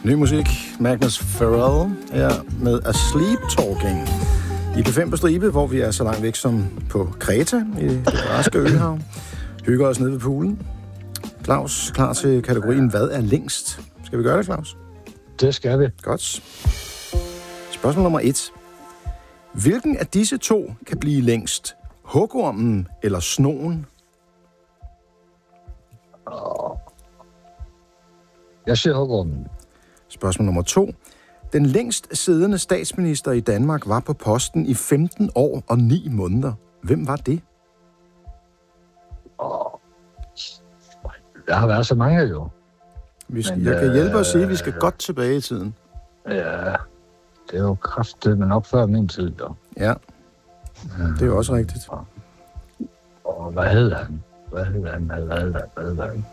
Ny musik. Magnus Pharrell her med A Sleep Talking. I P5 på stribe, hvor vi er så langt væk som på Kreta i det græske øhav. Hygger os nede ved poolen. Claus, klar til kategorien Hvad er længst? Skal vi gøre det, Claus? Det skal vi. Godt. Spørgsmål nummer 1. Hvilken af disse to kan blive længst? Hugormen eller snoen? Jeg siger hugormen. Spørgsmål nummer 2. Den længst siddende statsminister i Danmark var på posten i 15 år og 9 måneder. Hvem var det? Der har været så mange jo. Jeg kan hjælpe at sige, at vi skal godt tilbage i tiden. Ja, det er jo kraftigt, men op før min tid, jo. Ja, det er jo også rigtigt. Og hvad hed han? Hvad hed han?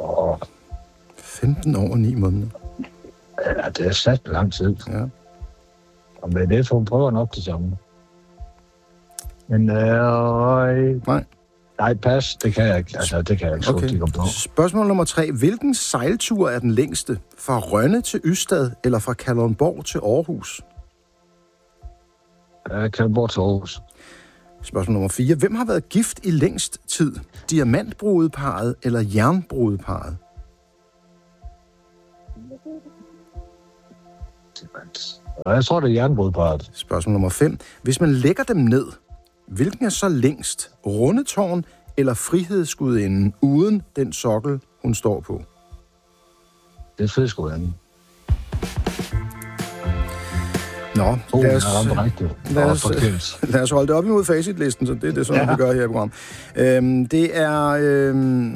15 år og 9 måneder. Ja, det er sat lang tid. Ja. Og med det, hun prøver nok det samme. Men Nej, pas. Det kan jeg ikke. Altså, det kan jeg ikke. Okay. Spørgsmål nummer 3. Hvilken sejltur er den længste? Fra Rønne til Ystad eller fra Kalundborg til Aarhus? Kalundborg til Aarhus. Spørgsmål nummer 4. Hvem har været gift i længst tid? Diamantbrudeparret eller jernbrudeparret? Jeg tror, det er jernbrudeparret. Spørgsmål nummer 5. Hvis man lægger dem ned, hvilken er så længst? Rundetårn eller Frihedsgudinden uden den sokkel, hun står på? Det er Frihedsgudinden. Nå, lad os holde det op imod facitlisten, så det er det, som vi gør her i programmet. Det er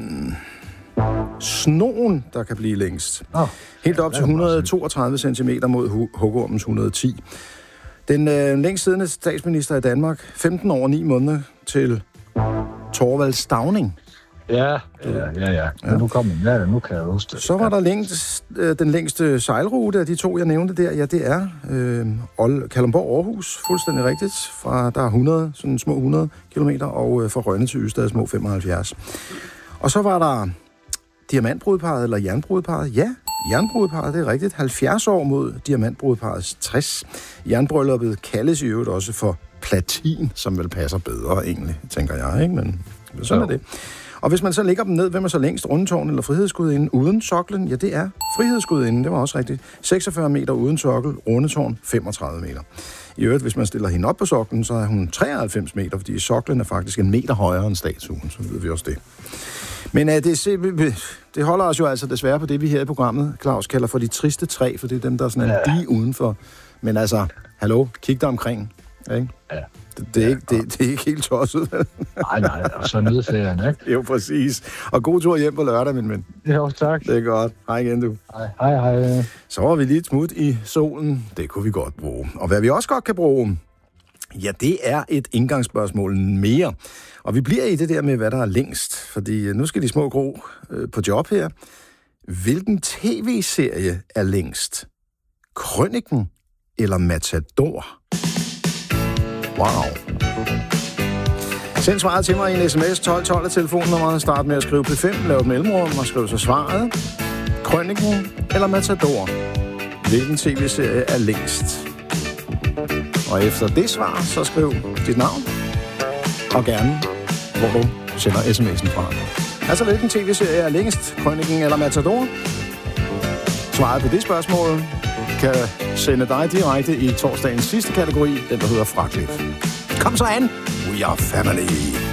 snoen, der kan blive længst. Helt op til 132 cm mod hugormens 110. Den længst siddende statsminister i Danmark, 15 år og 9 måneder, til Thorvald Stauning. Ja. Nu kommer ja, nu kan jeg huske det. Så var der den længste sejlrute af de to, jeg nævnte der. Ja, det er Kalundborg-Aarhus, fuldstændig rigtigt. Der er 100, sådan små 100 kilometer, og fra Rønne til Ystad små 75. Og så var der diamantbrudeparret eller jernbrudeparret. Ja, jernbrudeparret, det er rigtigt. 70 år mod diamantbrudeparrets 60. Jernbrylluppet kaldes i øvrigt også for platin, som vel passer bedre egentlig, tænker jeg, ikke? Men sådan er det. Og hvis man så lægger dem ned, hvem er så længst? Rundetårn eller Frihedsgudinden uden soklen? Ja, det er Frihedsgudinden, det var også rigtigt. 46 meter uden sokkel, Rundetårn 35 meter. I øvrigt, hvis man stiller hende op på soklen, så er hun 93 meter, fordi soklen er faktisk en meter højere end statuen, så ved vi også det. Men det holder os jo altså desværre på det, vi her i programmet, Claus, kalder for de triste træ, for det er dem, der er sådan en dige udenfor. Men altså, hallo, kig dig omkring, ikke? Ja. Det er ikke helt tosset. Nej, og så nødferien, ikke? Jo, præcis. Og god tur hjem på lørdag, min ven. Jo, tak. Det er godt. Hej igen, du. Hej. Så var vi lige et smut i solen. Det kunne vi godt bruge. Og hvad vi også godt kan bruge, ja, det er et indgangsspørgsmål mere. Og vi bliver i det der med, hvad der er længst. Fordi nu skal de små grå på job her. Hvilken tv-serie er længst? Krøniken eller Matador? Wow. Send svaret til mig i en sms. 1212 er telefonnummeret. Start med at skrive P5, lav et mellemrum og skriv så svaret. Krøniken eller Matador? Hvilken tv-serie er længst? Og efter det svar, så skriv dit navn. Og gerne, hvor du sender sms'en fra. Altså, hvilken tv-serie er længst? Krøniken eller Matador? Svaret på det spørgsmål kan sende dig direkte i torsdagens sidste kategori, den der hedder Fragtligt. Kom så an! We are family!